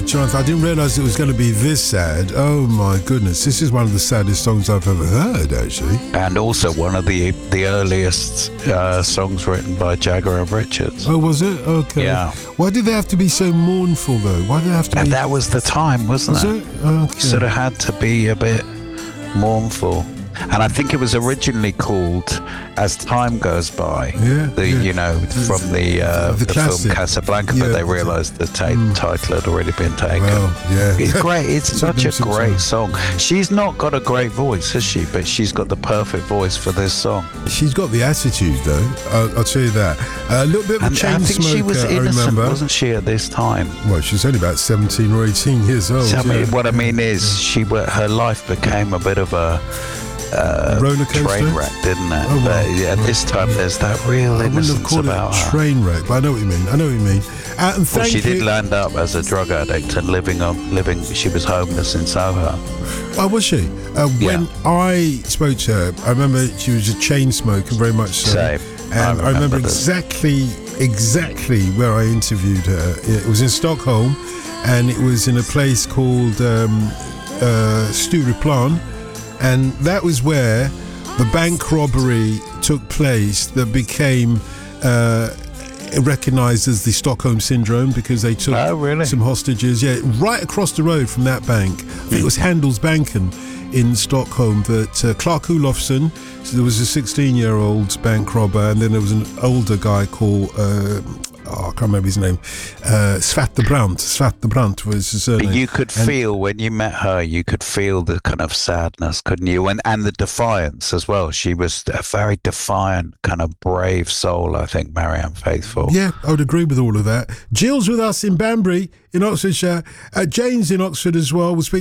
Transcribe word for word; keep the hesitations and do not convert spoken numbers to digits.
Jonathan, I didn't realise it was going to be this sad. Oh my goodness, this is one of the saddest songs I've ever heard, actually. And also one of the the earliest uh, songs written by Jagger and Richards. Oh, was it? Okay. Yeah. Why did they have to be so mournful, though? Why did they have to And be... that was the time, wasn't Was it? it? Okay. You sort of had to be a bit mournful. And I think it was originally called As Time Goes By. Yeah, the, yeah. You know, from the uh, the the, classic. film Casablanca, Yeah. but they realised the ta- Mm. title had already been taken. Well, yeah. It's great. It's Took such them a some great time. song. She's not got a great voice, has she? But she's got the perfect voice for this song. She's got the attitude, though. I'll, I'll tell you that. A little bit of a And chain I think smoker, she was I innocent, remember. wasn't she, at this time? Well, she's only about seventeen or eighteen years old. So, I mean, yeah. what I mean is, she wa- her life became a bit of a uh, roller coaster? train wreck, didn't it? Oh, well, but yeah, at well, this time, there's that real I wouldn't have innocence called it about a her. train wreck, but I know what you mean. I know what you mean. Uh, and Well, thank she did you. land up as a drug addict and living on living. She was homeless in Soho. Oh, was she? Uh, when Yeah. I spoke to her, I remember she was a chain smoker, very much so. Same. And I remember, remember that. exactly, exactly where I interviewed her. It was in Stockholm, and it was in a place called um, uh, Stureplan, and that was where the bank robbery took place that became uh, recognised as the Stockholm Syndrome, because they took Oh, really? some hostages. Yeah, right across the road from that bank. I think it was Handelsbanken in Stockholm that uh, Clark Olofsson, so there was a sixteen-year-old bank robber, and then there was an older guy called, uh, oh, I can't remember his name, uh, Svarte Brandt. Svarte Brandt was his surname. But you could And- feel when you met her, you could feel the kind of sadness, couldn't you? And and the defiance as well. She was a very defiant, kind of brave soul, I think, Marianne Faithfull. Yeah, I would agree with all of that. Jill's with us in Banbury, in Oxfordshire. Uh, Jane's in Oxford as well. We'll speak